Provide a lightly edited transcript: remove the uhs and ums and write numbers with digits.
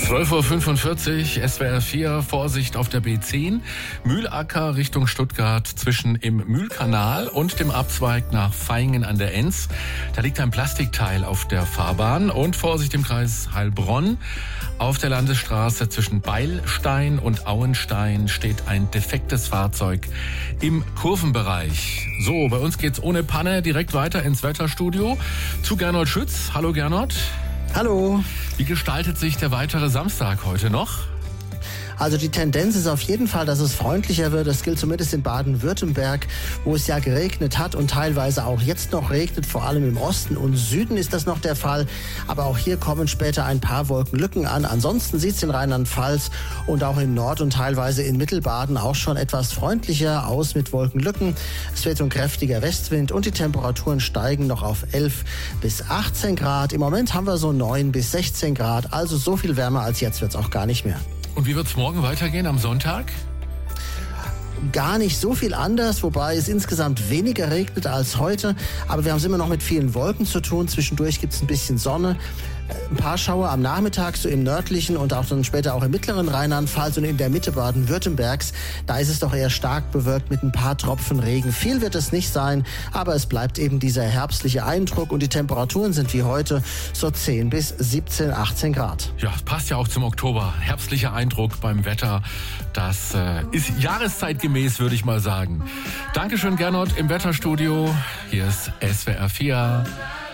12:45 Uhr, SWR 4, Vorsicht auf der B10, Mühlacker Richtung Stuttgart zwischen im Mühlkanal und dem Abzweig nach Vaihingen an der Enz. Da liegt ein Plastikteil auf der Fahrbahn und Vorsicht im Kreis Heilbronn. Auf der Landesstraße zwischen Beilstein und Auenstein steht ein defektes Fahrzeug im Kurvenbereich. So, bei uns geht's ohne Panne direkt weiter ins Wetterstudio zu Gernot Schütz. Hallo Gernot. Hallo. Wie gestaltet sich der weitere Samstag heute noch? Also die Tendenz ist auf jeden Fall, dass es freundlicher wird. Das gilt zumindest in Baden-Württemberg, wo es ja geregnet hat und teilweise auch jetzt noch regnet. Vor allem im Osten und Süden ist das noch der Fall. Aber auch hier kommen später ein paar Wolkenlücken an. Ansonsten sieht es in Rheinland-Pfalz und auch in Nord- und teilweise in Mittelbaden auch schon etwas freundlicher aus mit Wolkenlücken. Es wird ein kräftiger Westwind und die Temperaturen steigen noch auf 11 bis 18 Grad. Im Moment haben wir so 9 bis 16 Grad. Also so viel wärmer als jetzt wird es auch gar nicht mehr. Und wie wird es morgen weitergehen am Sonntag? Gar nicht so viel anders, wobei es insgesamt weniger regnet als heute. Aber wir haben es immer noch mit vielen Wolken zu tun. Zwischendurch gibt es ein bisschen Sonne. Ein paar Schauer am Nachmittag, so im nördlichen und auch dann später auch im mittleren Rheinland-Pfalz und in der Mitte Baden-Württembergs. Da ist es doch eher stark bewölkt mit ein paar Tropfen Regen. Viel wird es nicht sein, aber es bleibt eben dieser herbstliche Eindruck und die Temperaturen sind wie heute so 10 bis 17, 18 Grad. Ja, passt ja auch zum Oktober. Herbstlicher Eindruck beim Wetter. Das ist jahreszeitgemäß, würde ich mal sagen. Dankeschön, Gernot, im Wetterstudio. Hier ist SWR 4.